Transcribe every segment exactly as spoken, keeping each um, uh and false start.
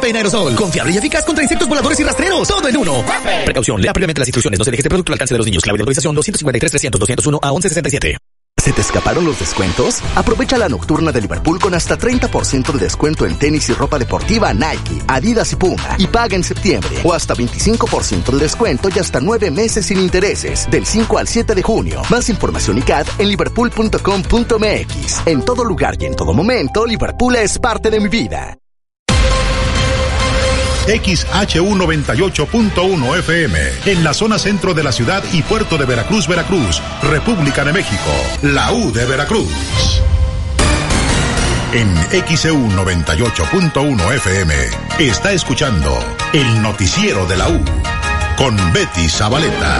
Spray en aerosol. Confiable y eficaz contra insectos voladores y rastreros. Todo en uno. Precaución. Lea previamente las instrucciones. No se deje este producto al alcance de los niños. Clave de autorización doscientos cincuenta y tres trescientos doscientos uno a once sesenta y siete. ¿Se te escaparon los descuentos? Aprovecha la nocturna de Liverpool con hasta treinta por ciento de descuento en tenis y ropa deportiva Nike, Adidas y Puma. Y paga en septiembre. O hasta veinticinco por ciento de descuento y hasta nueve meses sin intereses. Del cinco al siete de junio. Más información y C A D en liverpool punto com punto m x. En todo lugar y en todo momento, Liverpool es parte de mi vida. X H U noventa y ocho punto uno F M, en la zona centro de la ciudad y puerto de Veracruz, Veracruz, República de México, la U de Veracruz. En X E U noventa y ocho punto uno F M, está escuchando el noticiero de la U, con Betty Zabaleta.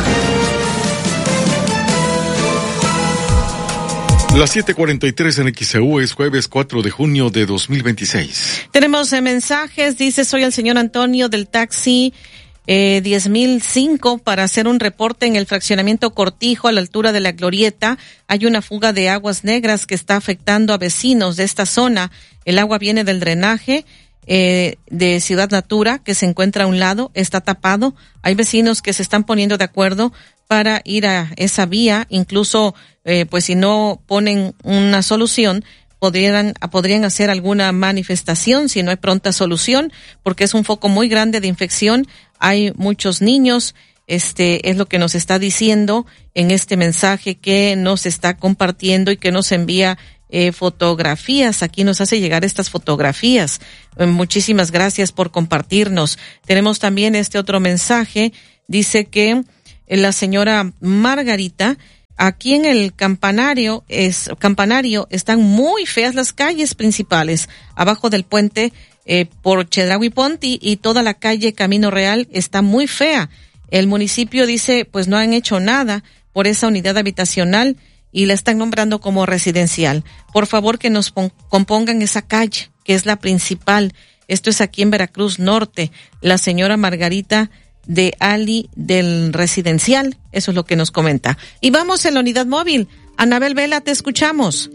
Las siete cuarenta y tres en X E U, es jueves cuatro de junio de dos mil veintiséis. Tenemos eh, mensajes, dice, soy el señor Antonio del taxi eh, diez mil cinco para hacer un reporte en el fraccionamiento Cortijo a la altura de la Glorieta. Hay una fuga de aguas negras que está afectando a vecinos de esta zona. El agua viene del drenaje eh, de Ciudad Natura, que se encuentra a un lado, está tapado. Hay vecinos que se están poniendo de acuerdo para ir a esa vía, incluso eh, pues si no ponen una solución, podrían, podrían hacer alguna manifestación si no hay pronta solución, porque es un foco muy grande de infección. Hay muchos niños, este es lo que nos está diciendo en este mensaje que nos está compartiendo y que nos envía eh, fotografías. Aquí nos hace llegar estas fotografías. Eh, muchísimas gracias por compartirnos. Tenemos también este otro mensaje, dice que la señora Margarita, aquí en el campanario, es, campanario están muy feas las calles principales, abajo del puente eh, por Chedraui Ponti y toda la calle Camino Real está muy fea. El municipio dice, pues no han hecho nada por esa unidad habitacional y la están nombrando como residencial. Por favor que nos pon- compongan esa calle, que es la principal. Esto es aquí en Veracruz Norte. La señora Margarita de Ali del residencial, eso es lo que nos comenta. Y vamos en la unidad móvil. Anabel Vela, te escuchamos.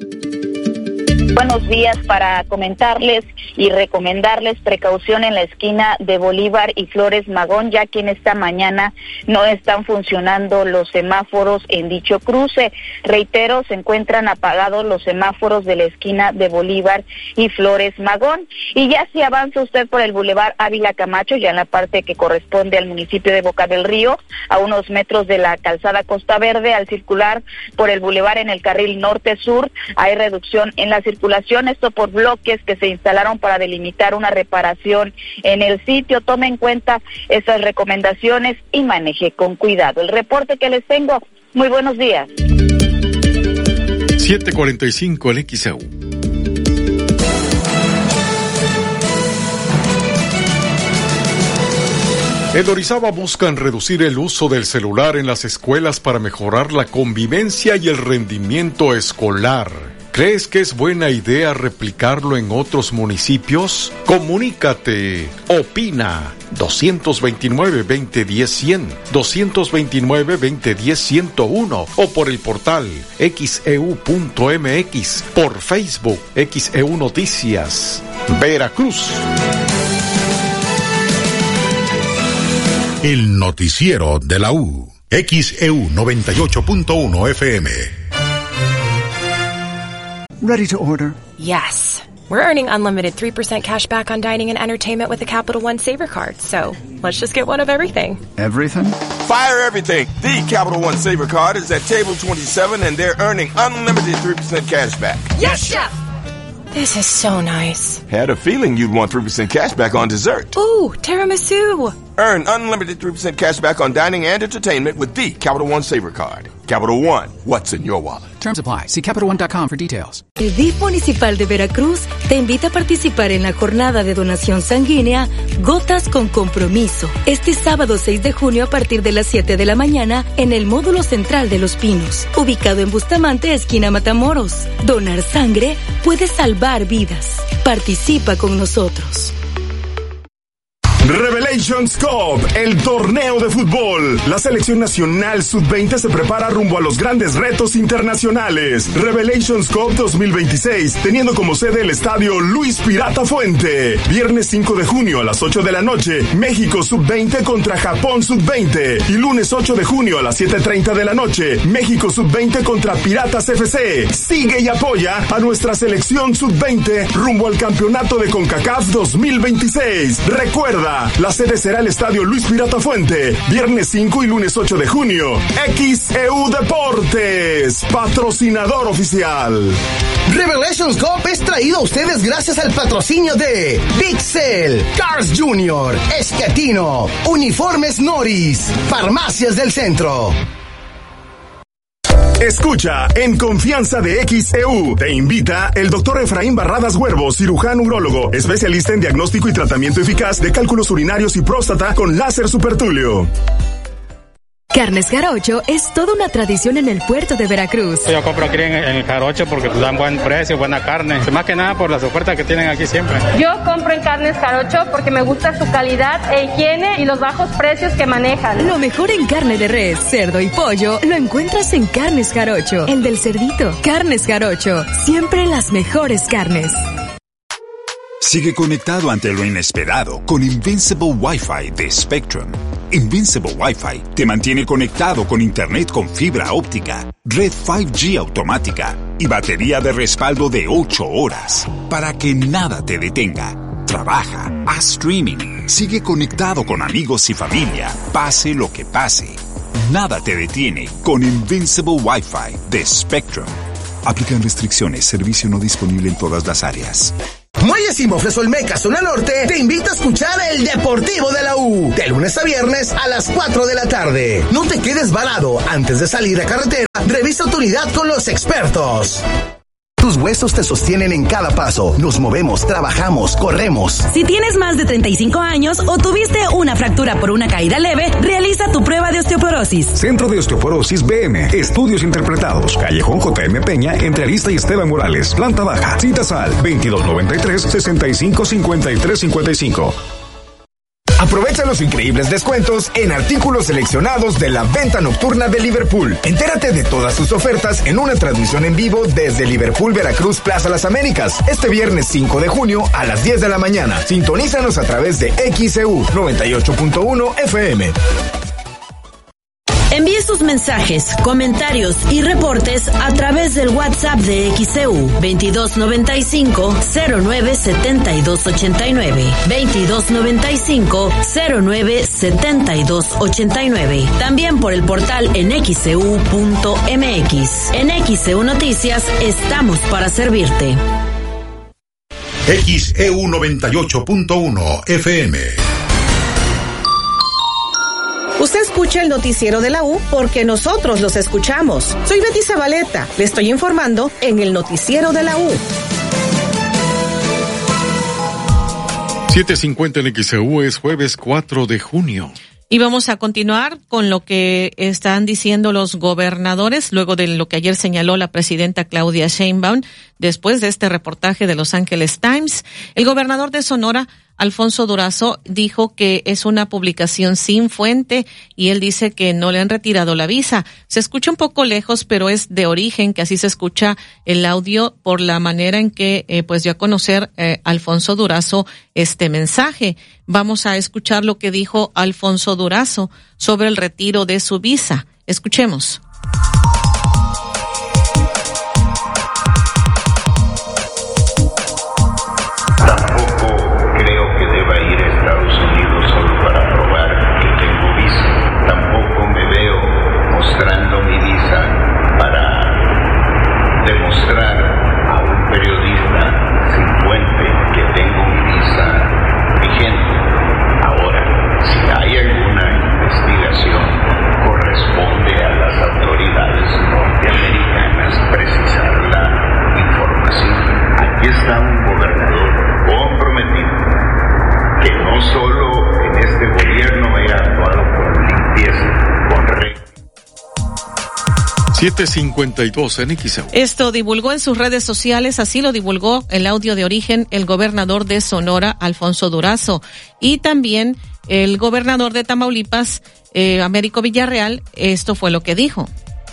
Buenos días, para comentarles y recomendarles precaución en la esquina de Bolívar y Flores Magón, ya que en esta mañana no están funcionando los semáforos en dicho cruce. Reitero, se encuentran apagados los semáforos de la esquina de Bolívar y Flores Magón. Y ya si avanza usted por el Boulevard Ávila Camacho, ya en la parte que corresponde al municipio de Boca del Río, a unos metros de la calzada Costa Verde, al circular por el Boulevard en el carril norte-sur, hay reducción en la circulación. Esto por bloques que se instalaron para delimitar una reparación en el sitio. Tome en cuenta esas recomendaciones y maneje con cuidado. El reporte que les tengo. Muy buenos días. siete cuarenta y cinco en X E U. En Orizaba buscan reducir el uso del celular en las escuelas para mejorar la convivencia y el rendimiento escolar. ¿Crees que es buena idea replicarlo en otros municipios? Comunícate. Opina. dos dos nueve, dos cero uno cero, cien, dos dos nueve, dos cero uno cero, ciento uno o por el portal x e u punto m x, por Facebook X E U Noticias. Veracruz. El noticiero de la U. X E U noventa y ocho punto uno F M. Ready to order? Yes. We're earning unlimited three percent cash back on dining and entertainment with the Capital One Saver Card. So let's just get one of everything. Everything? Fire everything. The Capital One Saver Card is at table twenty-seven and they're earning unlimited three percent cash back. Yes, Chef! This is so nice. Had a feeling you'd want three percent cash back on dessert. Ooh, tiramisu. Earn unlimited three percent cash back on dining and entertainment with the Capital One Saver Card. Capital One, what's in your wallet? Terms apply. See Capital One dot com for details. El D I F Municipal de Veracruz te invita a participar en la jornada de donación sanguínea Gotas con Compromiso, este sábado seis de junio a partir de las siete de la mañana en el módulo central de Los Pinos, ubicado en Bustamante, esquina Matamoros. Donar sangre puede salvar vidas. Participa con nosotros. Rebelé Revelations Cup, el torneo de fútbol. La selección nacional sub veinte se prepara rumbo a los grandes retos internacionales. Revelations Cup dos mil veintiséis, teniendo como sede el estadio Luis Pirata Fuente. Viernes cinco de junio a las ocho de la noche, México sub veinte contra Japón sub veinte. Y lunes ocho de junio a las siete treinta de la noche, México sub veinte contra Piratas F C. Sigue y apoya a nuestra selección sub veinte rumbo al campeonato de CONCACAF dos mil veintiséis. Recuerda, la sede será el estadio Luis Pirata Fuente, viernes cinco y lunes ocho de junio. X E U Deportes, patrocinador oficial. Revelations Cup es traído a ustedes gracias al patrocinio de Pixel, Cars Junior, Esquetino, Uniformes Norris, Farmacias del Centro. Escucha, en confianza de X E U, te invita el doctor Efraín Barradas Huervo, cirujano urólogo, especialista en diagnóstico y tratamiento eficaz de cálculos urinarios y próstata con láser supertulio. Carnes Jarocho es toda una tradición en el puerto de Veracruz. Yo compro aquí en, en el Jarocho porque dan buen precio, buena carne. Más que nada por las ofertas que tienen aquí siempre. Yo compro en Carnes Jarocho porque me gusta su calidad e higiene y los bajos precios que manejan. Lo mejor en carne de res, cerdo y pollo lo encuentras en Carnes Jarocho. El del cerdito. Carnes Jarocho. Siempre las mejores carnes. Sigue conectado ante lo inesperado con Invincible Wi-Fi de Spectrum. Invincible Wi-Fi te mantiene conectado con internet con fibra óptica, red cinco G automática y batería de respaldo de ocho horas para que nada te detenga. Trabaja, haz streaming, sigue conectado con amigos y familia, pase lo que pase. Nada te detiene con Invincible Wi-Fi de Spectrum. Aplican restricciones, servicio no disponible en todas las áreas. Muelles y Mofles Olmeca, zona norte, te invita a escuchar el Deportivo de la U, de lunes a viernes a las cuatro de la tarde. No te quedes varado, antes de salir a carretera, revisa tu unidad con los expertos. Tus huesos te sostienen en cada paso. Nos movemos, trabajamos, corremos. Si tienes más de treinta y cinco años o tuviste una fractura por una caída leve, realiza tu prueba de osteoporosis. Centro de Osteoporosis B M. Estudios interpretados. Callejón J M Peña, entre Arista y Esteban Morales. Planta baja. Citas al veintidós noventa y tres, sesenta y cinco cincuenta y tres cincuenta y cinco. Aprovecha los increíbles descuentos en artículos seleccionados de la venta nocturna de Liverpool. Entérate de todas sus ofertas en una transmisión en vivo desde Liverpool Veracruz Plaza Las Américas, este viernes cinco de junio a las diez de la mañana. Sintonízanos a través de X E U noventa y ocho punto uno F M. Envíe sus mensajes, comentarios y reportes a través del WhatsApp de X E U veintidós noventa y cinco, cero nueve setenta y dos ochenta y nueve, veintidós noventa y cinco, cero nueve setenta y dos ochenta y nueve. También por el portal en x e u punto m x. En X E U Noticias estamos para servirte. X E U noventa y ocho punto uno F M. Usted escucha el noticiero de la U porque nosotros los escuchamos. Soy Betty Zabaleta. Le estoy informando en el noticiero de la U. siete cincuenta en X E U, es jueves cuatro de junio. Y vamos a continuar con lo que están diciendo los gobernadores, luego de lo que ayer señaló la presidenta Claudia Sheinbaum, después de este reportaje de Los Angeles Times. El gobernador de Sonora, Alfonso Durazo, dijo que es una publicación sin fuente y él dice que no le han retirado la visa. Se escucha un poco lejos, pero es de origen, que así se escucha el audio por la manera en que eh, pues dio a conocer eh, Alfonso Durazo este mensaje. Vamos a escuchar lo que dijo Alfonso Durazo sobre el retiro de su visa. Escuchemos. siete cincuenta y dos en X E U. Esto divulgó en sus redes sociales, así lo divulgó el audio de origen el gobernador de Sonora, Alfonso Durazo. Y también el gobernador de Tamaulipas, eh, Américo Villarreal, esto fue lo que dijo.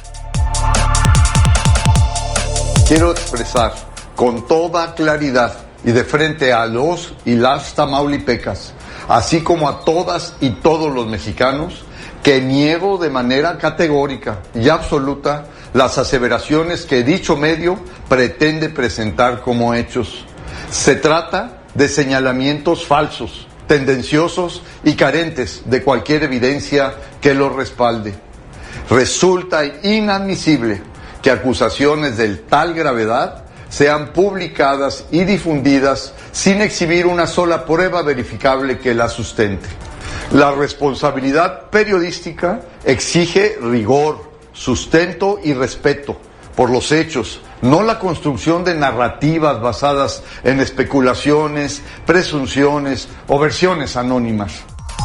Quiero expresar con toda claridad y de frente a los y las tamaulipecas, así como a todas y todos los mexicanos, que niego de manera categórica y absoluta las aseveraciones que dicho medio pretende presentar como hechos. Se trata de señalamientos falsos, tendenciosos y carentes de cualquier evidencia que los respalde. Resulta inadmisible que acusaciones de tal gravedad sean publicadas y difundidas sin exhibir una sola prueba verificable que la sustente. La responsabilidad periodística exige rigor, sustento y respeto por los hechos, no la construcción de narrativas basadas en especulaciones, presunciones o versiones anónimas.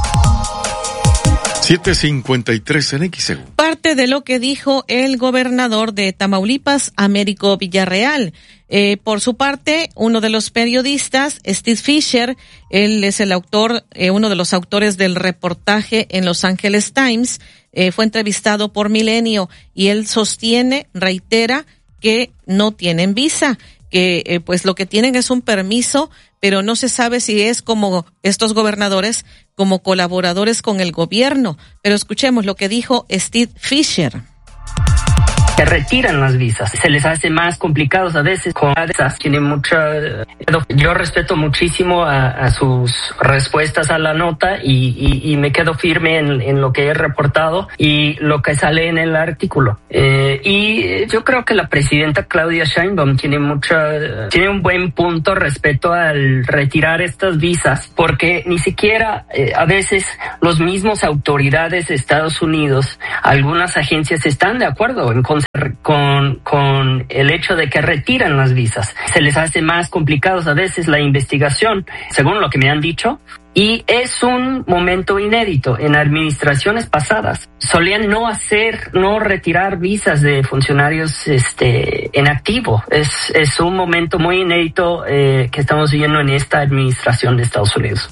siete cincuenta y tres en X E U. Parte de lo que dijo el gobernador de Tamaulipas, Américo Villarreal. Eh, por su parte, uno de los periodistas, Steve Fisher, él es el autor, eh, uno de los autores del reportaje en Los Angeles Times, eh, fue entrevistado por Milenio y él sostiene, reitera, que no tienen visa, que eh, pues lo que tienen es un permiso, pero no se sabe si es como estos gobernadores, como colaboradores con el gobierno. Pero escuchemos lo que dijo Steve Fisher. Se retiran las visas, se les hace más complicados a veces con esas, tiene mucha, yo respeto muchísimo a, a sus respuestas a la nota y, y, y me quedo firme en, en lo que he reportado y lo que sale en el artículo. Eh, y yo creo que la presidenta Claudia Sheinbaum tiene mucha, tiene un buen punto respecto al retirar estas visas, porque ni siquiera eh, a veces los mismos autoridades de Estados Unidos, algunas agencias están de acuerdo en con Con, con el hecho de que retiran las visas. Se les hace más complicados a veces la investigación, según lo que me han dicho, y es un momento inédito. En administraciones pasadas solían no hacer, no retirar visas de funcionarios este en activo. Es, es un momento muy inédito eh, que estamos viviendo en esta administración de Estados Unidos.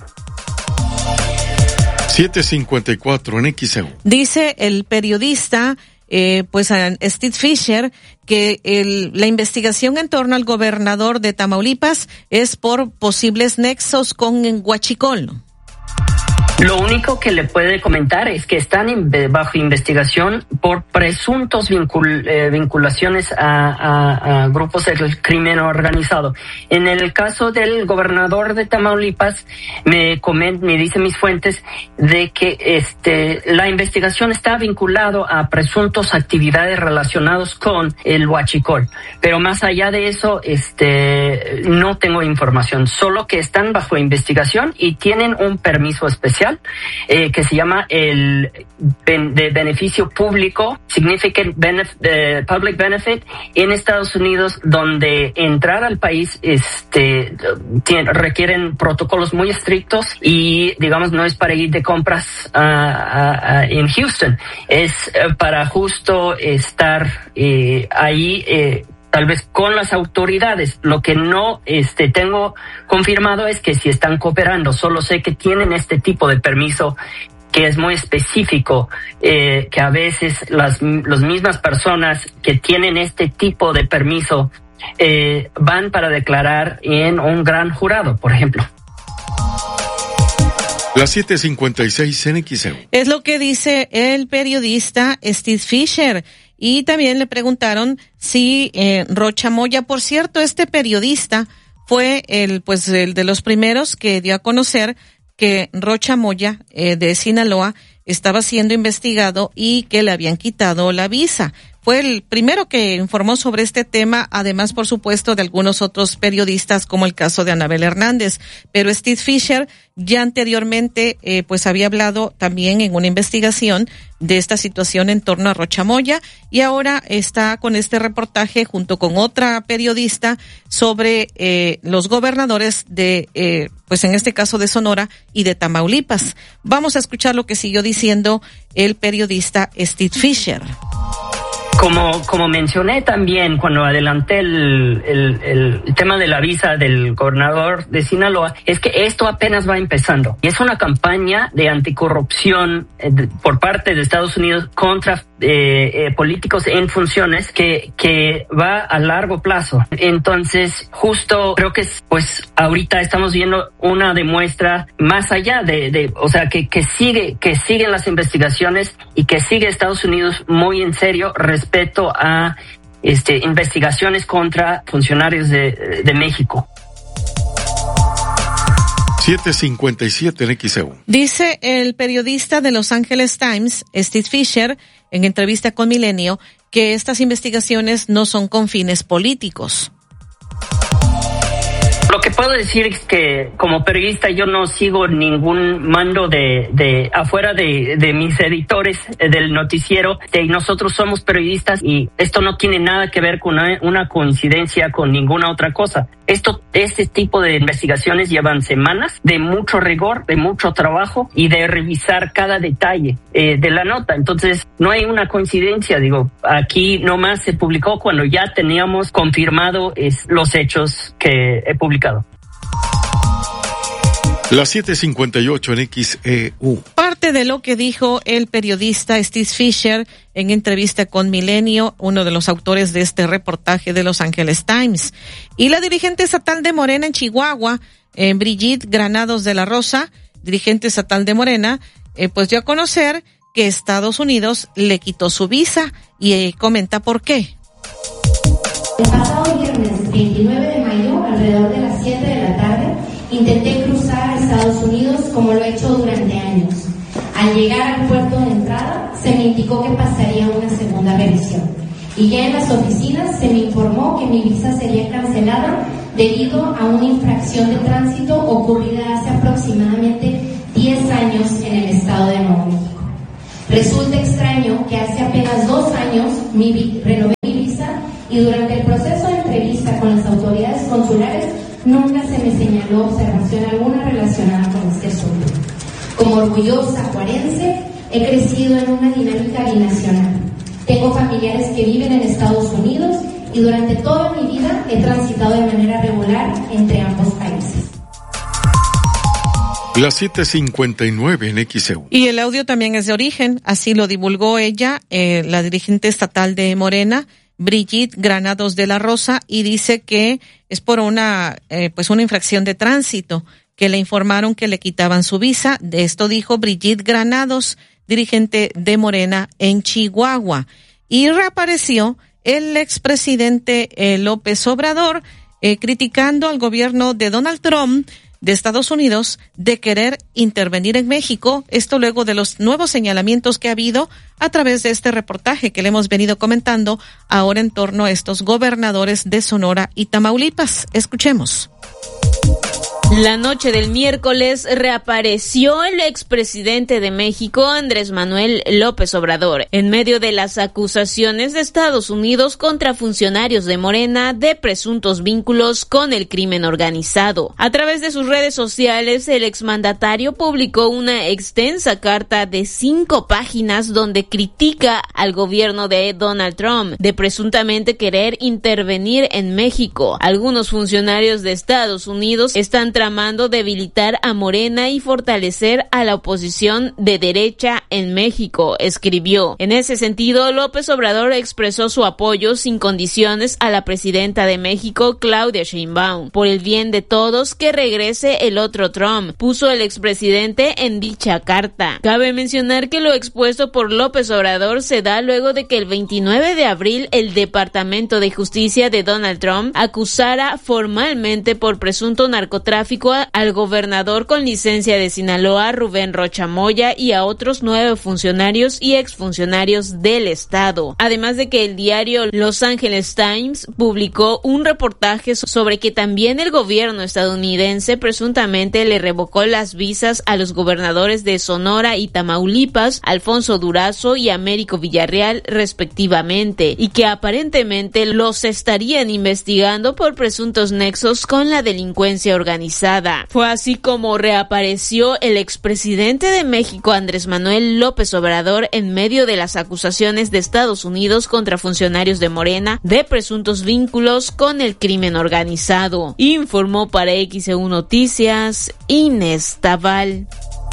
siete cincuenta y cuatro en X E U. Dice el periodista Eh, pues a Steve Fisher, que el, la investigación en torno al gobernador de Tamaulipas es por posibles nexos con Huachicol. Lo único que le puede comentar es que están in, bajo investigación por presuntos vincul, eh, vinculaciones a, a, a grupos del crimen organizado. En el caso del gobernador de Tamaulipas, me coment, me dicen mis fuentes de que este la investigación está vinculado a presuntos actividades relacionados con el huachicol. Pero más allá de eso, este no tengo información, solo que están bajo investigación y tienen un permiso especial Eh, que se llama el ben, de beneficio público, Significant benef, eh, Public Benefit, en Estados Unidos, donde entrar al país este tiene, requieren protocolos muy estrictos y, digamos, no es para ir de compras a, a, a, en Houston, es eh, para justo estar eh, ahí eh, tal vez con las autoridades. Lo que no este tengo confirmado es que si están cooperando. Solo sé que tienen este tipo de permiso que es muy específico, eh, que a veces las, las mismas personas que tienen este tipo de permiso eh, van para declarar en un gran jurado, por ejemplo. Las siete cincuenta y seis en X E U. Es lo que dice el periodista Steve Fisher. Y también le preguntaron si eh, Rocha Moya, por cierto, este periodista fue el pues el de los primeros que dio a conocer que Rocha Moya eh, de Sinaloa estaba siendo investigado y que le habían quitado la visa. Fue el primero que informó sobre este tema, además, por supuesto, de algunos otros periodistas, como el caso de Anabel Hernández. Pero Steve Fisher ya anteriormente, eh, pues había hablado también en una investigación de esta situación en torno a Rocha Moya, y ahora está con este reportaje junto con otra periodista sobre eh, los gobernadores de, eh, pues en este caso de Sonora y de Tamaulipas. Vamos a escuchar lo que siguió diciendo el periodista Steve Fisher. Como, como mencioné también cuando adelanté el, el, el tema de la visa del gobernador de Sinaloa, es que esto apenas va empezando. Y es una campaña de anticorrupción eh, de, por parte de Estados Unidos contra eh, eh, políticos en funciones que, que va a largo plazo. Entonces, justo creo que pues ahorita estamos viendo una demuestra más allá de, de o sea, que, que sigue, que siguen las investigaciones y que sigue Estados Unidos muy en serio respecto respecto a este, investigaciones contra funcionarios de, de México. siete cincuenta y siete en X E U. Dice el periodista de Los Angeles Times, Steve Fisher, en entrevista con Milenio, que estas investigaciones no son con fines políticos. Lo que puedo decir es que como periodista yo no sigo ningún mando de, de afuera de, de mis editores del noticiero. Y nosotros somos periodistas y esto no tiene nada que ver con una, una coincidencia con ninguna otra cosa. Esto, este tipo de investigaciones llevan semanas de mucho rigor, de mucho trabajo y de revisar cada detalle eh, de la nota. Entonces no hay una coincidencia. Digo, aquí nomás se publicó cuando ya teníamos confirmado es, los hechos que he publicado. Las siete cincuenta y ocho en X E U. Parte de lo que dijo el periodista Steve Fisher en entrevista con Milenio, uno de los autores de este reportaje de Los Angeles Times. Y la dirigente estatal de Morena en Chihuahua, eh, Brigitte Granados de la Rosa, dirigente estatal de Morena, eh, pues dio a conocer que Estados Unidos le quitó su visa y eh, comenta por qué. El pasado viernes veintinueve de mayo, alrededor de las siete de la tarde, intenté cruzar a Estados Unidos como lo he hecho durante años. Al llegar al puerto de entrada, se me indicó que pasaría una segunda revisión. Y ya en las oficinas se me informó que mi visa sería cancelada debido a una infracción de tránsito ocurrida hace aproximadamente diez años en el estado de Nuevo México. Resulta extraño que hace apenas dos años mi, renové mi visa y durante el proceso de entrevista con las autoridades consulares nunca se me señaló observación alguna relacionada con este asunto. Como orgullosa juarense, he crecido en una dinámica binacional. Tengo familiares que viven en Estados Unidos y durante toda mi vida he transitado de manera regular entre ambos países. Las siete cincuenta y nueve en X E U. Y el audio también es de origen, así lo divulgó ella, eh, la dirigente estatal de Morena, Brigitte Granados de la Rosa, y dice que es por una eh, pues una infracción de tránsito, que le informaron que le quitaban su visa. De esto dijo Brigitte Granados, dirigente de Morena en Chihuahua. Y reapareció el expresidente eh, López Obrador eh, criticando al gobierno de Donald Trump de Estados Unidos de querer intervenir en México, esto luego de los nuevos señalamientos que ha habido a través de este reportaje que le hemos venido comentando ahora en torno a estos gobernadores de Sonora y Tamaulipas. Escuchemos. La noche del miércoles reapareció el expresidente de México, Andrés Manuel López Obrador, en medio de las acusaciones de Estados Unidos contra funcionarios de Morena de presuntos vínculos con el crimen organizado. A través de sus redes sociales, el exmandatario publicó una extensa carta de cinco páginas donde critica al gobierno de Donald Trump de presuntamente querer intervenir en México. Algunos funcionarios de Estados Unidos están tramando debilitar a Morena y fortalecer a la oposición de derecha en México, escribió. En ese sentido, López Obrador expresó su apoyo sin condiciones a la presidenta de México, Claudia Sheinbaum, por el bien de todos que regrese el otro Trump, puso el expresidente en dicha carta. Cabe mencionar que lo expuesto por López Obrador se da luego de que el veintinueve de abril el Departamento de Justicia de Donald Trump acusara formalmente por presunto narcotráfico al gobernador con licencia de Sinaloa, Rubén Rocha Moya, y a otros nueve funcionarios y exfuncionarios del estado. Además de que el diario Los Angeles Times publicó un reportaje sobre que también el gobierno estadounidense presuntamente le revocó las visas a los gobernadores de Sonora y Tamaulipas, Alfonso Durazo y Américo Villarreal, respectivamente, y que aparentemente los estarían investigando por presuntos nexos con la delincuencia organizada. organizada. Fue así como reapareció el expresidente de México, Andrés Manuel López Obrador, en medio de las acusaciones de Estados Unidos contra funcionarios de Morena de presuntos vínculos con el crimen organizado. Informó para X E U Noticias Inés Taval.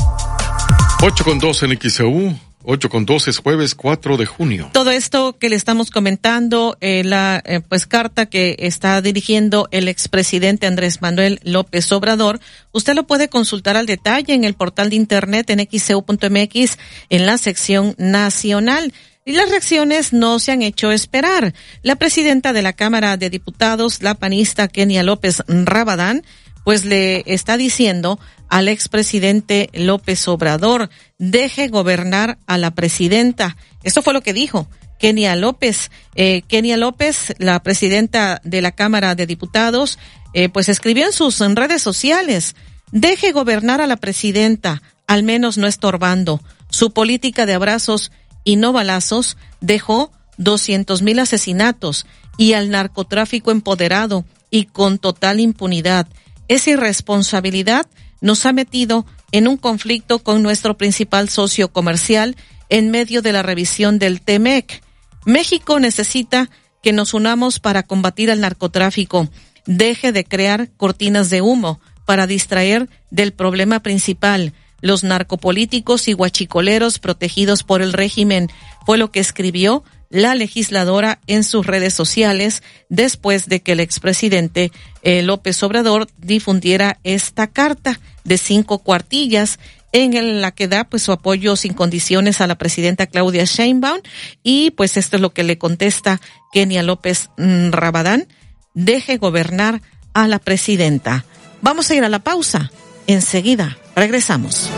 ocho con dos en X E U. ocho con dos es jueves cuatro de junio. Todo esto que le estamos comentando, eh, la eh, pues carta que está dirigiendo el expresidente Andrés Manuel López Obrador, usted lo puede consultar al detalle en el portal de internet en x e u punto m x en la sección nacional. Y las reacciones no se han hecho esperar. La presidenta de la Cámara de Diputados, la panista Kenia López Rabadán, pues le está diciendo al expresidente López Obrador, deje gobernar a la presidenta. Esto fue lo que dijo Kenia López. Eh, Kenia López, la presidenta de la Cámara de Diputados, eh, pues escribió en sus en redes sociales, deje gobernar a la presidenta, al menos no estorbando. Su política de abrazos y no balazos dejó doscientos mil asesinatos y al narcotráfico empoderado y con total impunidad. Esa irresponsabilidad nos ha metido en un conflicto con nuestro principal socio comercial en medio de la revisión del T M E C. México necesita que nos unamos para combatir al narcotráfico. Deje de crear cortinas de humo para distraer del problema principal, los narcopolíticos y guachicoleros protegidos por el régimen. Fue lo que escribió la legisladora en sus redes sociales después de que el expresidente eh, López Obrador difundiera esta carta de cinco cuartillas en la que da pues su apoyo sin condiciones a la presidenta Claudia Sheinbaum, y pues esto es lo que le contesta Kenia López Rabadán, deje gobernar a la presidenta. Vamos a ir a la pausa. Enseguida regresamos.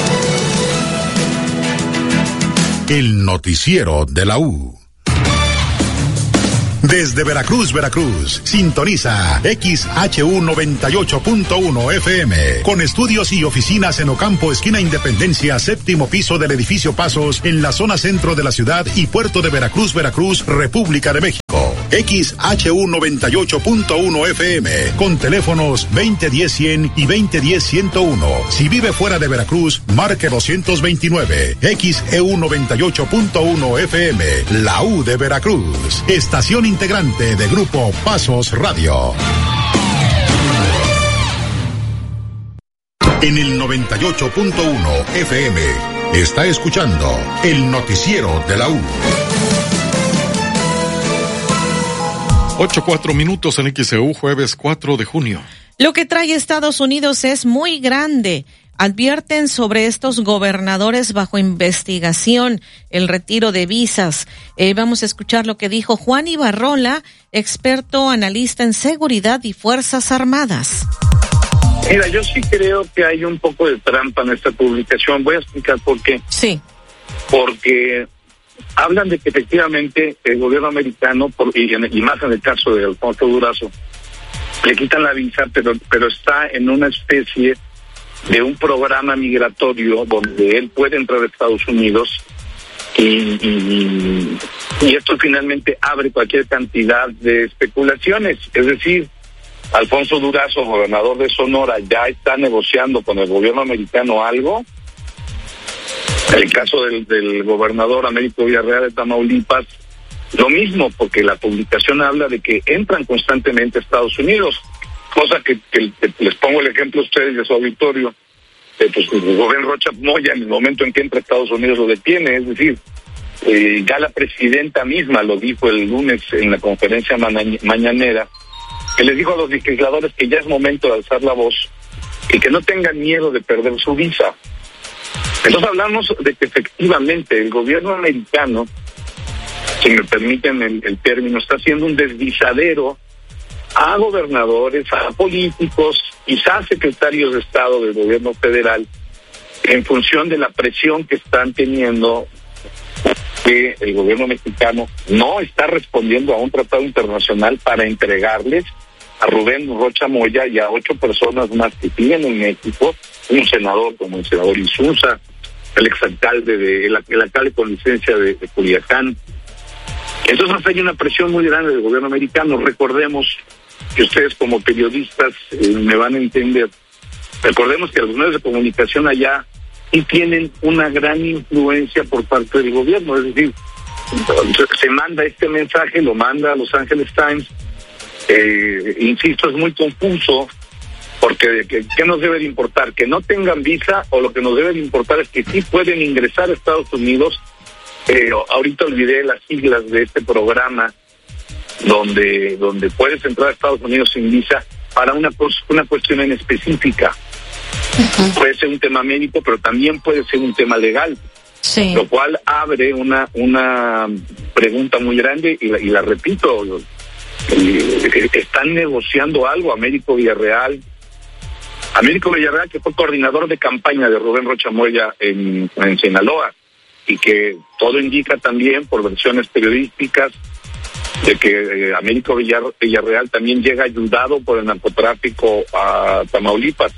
El noticiero de la U. Desde Veracruz, Veracruz, sintoniza X H U noventa y ocho punto uno F M, con estudios y oficinas en Ocampo, esquina Independencia, séptimo piso del edificio Pasos, en la zona centro de la ciudad y puerto de Veracruz, Veracruz, República de México. X H U noventa y ocho punto uno F M, con teléfonos veinte diez cien y veinte diez ciento uno. Si vive fuera de Veracruz, marque doscientos veintinueve. X E U noventa y ocho punto uno F M, la U de Veracruz. Estación integrante de Grupo Pasos Radio. En el noventa y ocho punto uno F M, está escuchando el noticiero de la U. Ocho, cuatro minutos en X E U, jueves cuatro de junio. Lo que trae Estados Unidos es muy grande. Advierten sobre estos gobernadores bajo investigación, el retiro de visas. Eh, vamos a escuchar lo que dijo Juan Ibarrola, experto analista en seguridad y Fuerzas Armadas. Mira, yo sí creo que hay un poco de trampa en esta publicación. Voy a explicar por qué. Sí. Porque hablan de que efectivamente el gobierno americano, por, y, y más en el caso de Alfonso Durazo, le quitan la visa, pero, pero está en una especie de un programa migratorio donde él puede entrar a Estados Unidos y, y, y esto finalmente abre cualquier cantidad de especulaciones. Es decir, Alfonso Durazo, gobernador de Sonora, ya está negociando con el gobierno americano algo. El caso del, del gobernador Américo Villarreal de Tamaulipas, lo mismo, porque la publicación habla de que entran constantemente a Estados Unidos. Cosa que, que, que les pongo el ejemplo a ustedes de su auditorio, eh, pues Rubén Rocha Moya, en el momento en que entra a Estados Unidos, lo detiene. Es decir, eh, ya la presidenta misma lo dijo el lunes en la conferencia maña- mañanera, que les dijo a los legisladores que ya es momento de alzar la voz y que no tengan miedo de perder su visa. Entonces hablamos de que efectivamente el gobierno americano, si me permiten el, el término, está haciendo un desvisadero a gobernadores, a políticos, quizás secretarios de Estado del gobierno federal, en función de la presión que están teniendo, que el gobierno mexicano no está respondiendo a un tratado internacional para entregarles a Rubén Rocha Moya y a ocho personas más que siguen en México, un senador como el senador Insunza, el exalcalde de, el, el alcalde con licencia de, de Culiacán. Entonces hay una presión muy grande del gobierno americano. Recordemos que ustedes como periodistas eh, me van a entender. Recordemos que los medios de comunicación allá sí tienen una gran influencia por parte del gobierno, es decir, se manda este mensaje, lo manda a Los Angeles Times, eh, insisto, es muy confuso, porque ¿qué, qué nos debe de importar? ¿Que no tengan visa o lo que nos debe de importar es que sí pueden ingresar a Estados Unidos? Eh, ahorita olvidé las siglas de este programa donde donde puedes entrar a Estados Unidos sin visa para una, una cuestión en específica. Uh-huh. Puede ser un tema médico, pero también puede ser un tema legal. Sí. Lo cual abre una una pregunta muy grande y la, y la repito, están negociando algo. Américo Villarreal, Américo Villarreal que fue coordinador de campaña de Rubén Rocha Moya en, en Sinaloa, y que todo indica también por versiones periodísticas de que eh, Américo Villar, Villarreal también llega ayudado por el narcotráfico a Tamaulipas.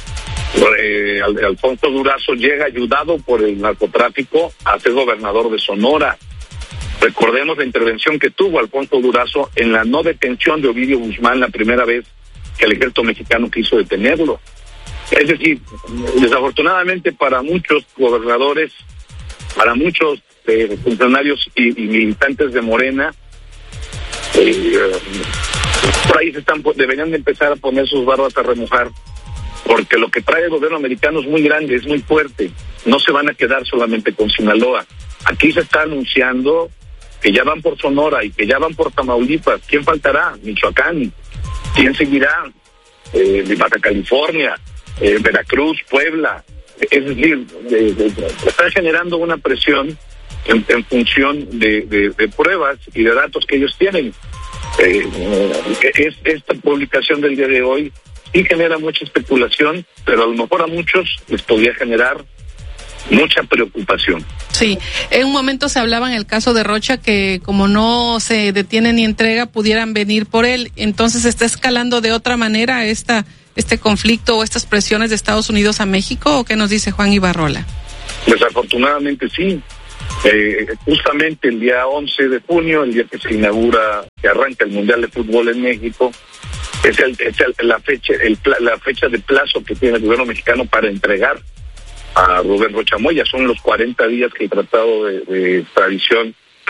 Eh, Alfonso Durazo llega ayudado por el narcotráfico a ser gobernador de Sonora. Recordemos la intervención que tuvo Alfonso Durazo en la no detención de Ovidio Guzmán la primera vez que el ejército mexicano quiso detenerlo. Es decir, desafortunadamente para muchos gobernadores, para muchos eh, funcionarios y, y militantes de Morena, eh, por ahí se están, deberían de empezar a poner sus barbas a remojar, porque lo que trae el gobierno americano es muy grande, es muy fuerte. No se van a quedar solamente con Sinaloa. Aquí se está anunciando que ya van por Sonora y que ya van por Tamaulipas. ¿Quién faltará? Michoacán. ¿Quién seguirá? Eh, Baja California, eh, Veracruz, Puebla. Es decir, de, de, de, está generando una presión en, en función de, de, de pruebas y de datos que ellos tienen. Eh, es, esta publicación del día de hoy sí genera mucha especulación, pero a lo mejor a muchos les podría generar mucha preocupación. Sí, en un momento se hablaba en el caso de Rocha que como no se detiene ni entrega, pudieran venir por él. Entonces, ¿está escalando de otra manera esta este conflicto o estas presiones de Estados Unidos a México? ¿O qué nos dice Juan Ibarrola? Desafortunadamente sí. Eh, justamente el día once de junio, el día que se inaugura, que arranca el Mundial de Fútbol en México, es, el, es el, la fecha el, la fecha de plazo que tiene el gobierno mexicano para entregar a Rubén Rocha Moya. Son los cuarenta días que el tratado de, de extradición.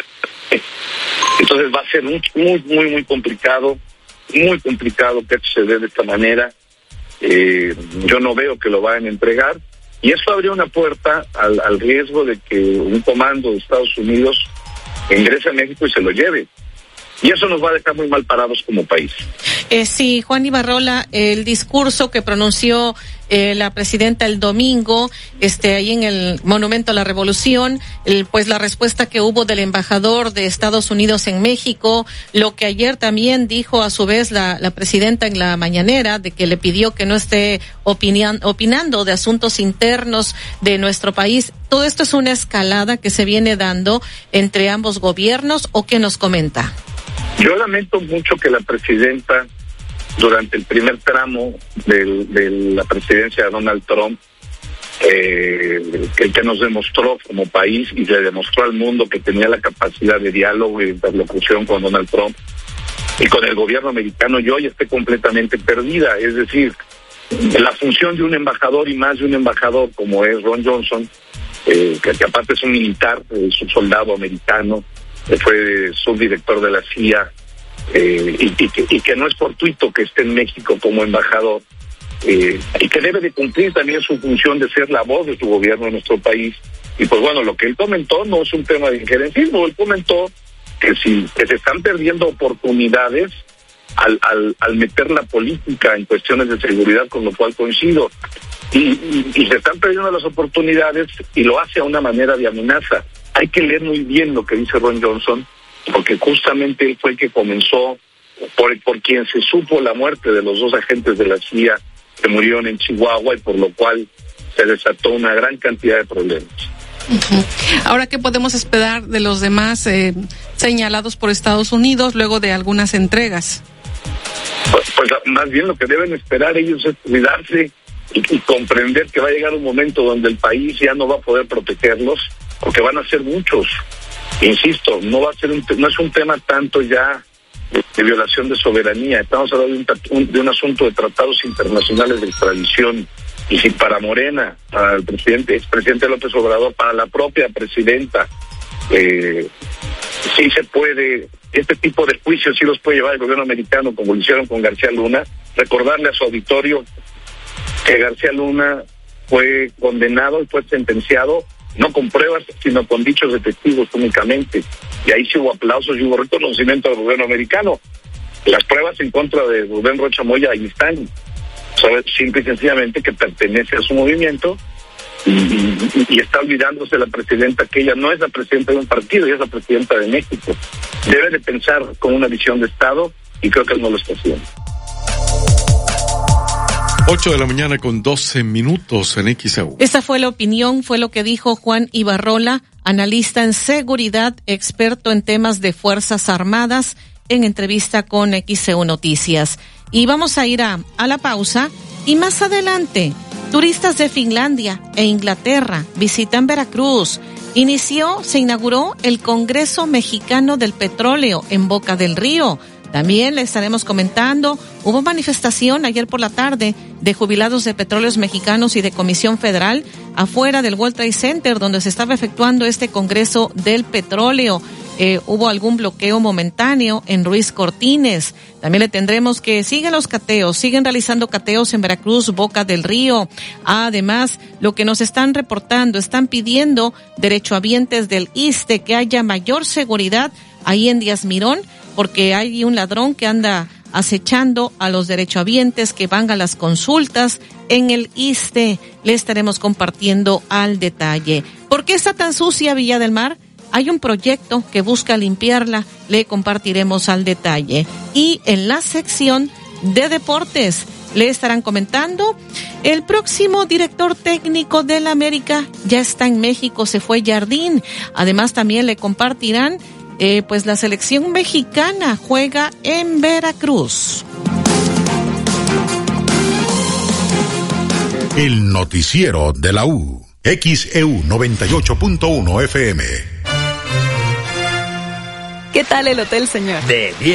Entonces va a ser muy, muy, muy, muy complicado, muy complicado que esto se dé de esta manera. Eh, yo no veo que lo vayan a entregar, y eso abre una puerta al, al riesgo de que un comando de Estados Unidos ingrese a México y se lo lleve. Y eso nos va a dejar muy mal parados como país. Eh, sí, Juan Ibarrola, el discurso que pronunció eh, la presidenta el domingo, este, ahí en el Monumento a la Revolución, el, pues la respuesta que hubo del embajador de Estados Unidos en México, lo que ayer también dijo a su vez la, la presidenta en la mañanera, de que le pidió que no esté opinian, opinando de asuntos internos de nuestro país. ¿Todo esto es una escalada que se viene dando entre ambos gobiernos, o qué nos comenta? Yo lamento mucho que la presidenta, durante el primer tramo del, de la presidencia de Donald Trump, eh, que, que nos demostró como país y le demostró al mundo que tenía la capacidad de diálogo y de interlocución con Donald Trump y con el gobierno americano, y hoy esté completamente perdida. Es decir, la función de un embajador, y más de un embajador como es Ron Johnson, eh, que, que aparte es un militar, es un soldado americano, fue subdirector de la C I A, eh, y, y, que, y que no es fortuito que esté en México como embajador, eh, y que debe de cumplir también su función de ser la voz de su gobierno en nuestro país. Y pues bueno, lo que él comentó no es un tema de injerencismo, él comentó que si que se están perdiendo oportunidades al, al, al meter la política en cuestiones de seguridad, con lo cual coincido, y, y, y se están perdiendo las oportunidades, y lo hace a una manera de amenaza. Hay que leer muy bien lo que dice Ron Johnson, porque justamente él fue el que comenzó, por, por quien se supo la muerte de los dos agentes de la C I A que murieron en Chihuahua, y por lo cual se desató una gran cantidad de problemas. Uh-huh. Ahora, ¿qué podemos esperar de los demás eh, señalados por Estados Unidos luego de algunas entregas? Pues, pues más bien lo que deben esperar ellos es cuidarse y, y comprender que va a llegar un momento donde el país ya no va a poder protegerlos, porque van a ser muchos. Insisto, no va a ser un, no es un tema tanto ya de, de violación de soberanía. Estamos hablando de un, un, de un asunto de tratados internacionales de extradición. Y si para Morena, para el presidente, expresidente López Obrador, para la propia presidenta, eh, sí se puede, este tipo de juicios sí los puede llevar el gobierno americano, como lo hicieron con García Luna. Recordarle a su auditorio que García Luna fue condenado y fue sentenciado no con pruebas, sino con dichos de testigos únicamente. Y ahí sí hubo aplausos y hubo reconocimiento del gobierno americano. Las pruebas en contra de Rubén Rocha Moya ahí están. Sabe simple y sencillamente que pertenece a su movimiento y, y, y está olvidándose la presidenta que ella no es la presidenta de un partido, ella es la presidenta de México. Debe de pensar con una visión de Estado y creo que él no lo está haciendo. ocho de la mañana con doce minutos en X E U. Esta fue la opinión, fue lo que dijo Juan Ibarrola, analista en seguridad, experto en temas de Fuerzas Armadas, en entrevista con X E U Noticias. Y vamos a ir a, a la pausa y más adelante, turistas de Finlandia e Inglaterra visitan Veracruz. Inició, se inauguró el Congreso Mexicano del Petróleo en Boca del Río. También le estaremos comentando, hubo manifestación ayer por la tarde de jubilados de Petróleos Mexicanos y de Comisión Federal afuera del World Trade Center, donde se estaba efectuando este Congreso del Petróleo. Eh, hubo algún bloqueo momentáneo en Ruiz Cortines. También le tendremos que siguen los cateos, siguen realizando cateos en Veracruz, Boca del Río. Además, lo que nos están reportando, están pidiendo derechohabientes del ISSSTE que haya mayor seguridad ahí en Díaz Mirón, porque hay un ladrón que anda acechando a los derechohabientes que van a las consultas en el ISSSTE. Le estaremos compartiendo al detalle. ¿Por qué está tan sucia Villa del Mar? Hay un proyecto que busca limpiarla, le compartiremos al detalle. Y en la sección de deportes le estarán comentando, el próximo director técnico del América ya está en México, se fue Jardín. Además también le compartirán, eh, pues la selección mexicana juega en Veracruz. El noticiero de la U, X E U noventa y ocho punto uno F M. ¿Qué tal el hotel, señor? De diez.